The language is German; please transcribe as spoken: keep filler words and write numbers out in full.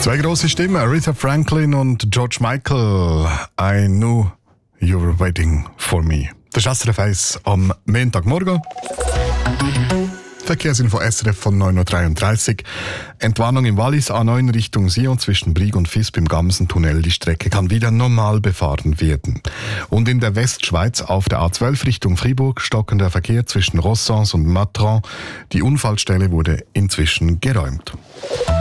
Zwei große Stimmen, Aretha Franklin und George Michael. I knew you were waiting for me. Das ist S R F eins am Montagmorgen. Verkehrsinfo S R F von neun Uhr dreiunddreißig. Entwarnung im Wallis A neun Richtung Sion zwischen Brieg und Visp im Gamsentunnel. Die Strecke kann wieder normal befahren werden. Und in der Westschweiz auf der A zwölf Richtung Fribourg stockender Verkehr zwischen Rossens und Matran. Die Unfallstelle wurde inzwischen geräumt.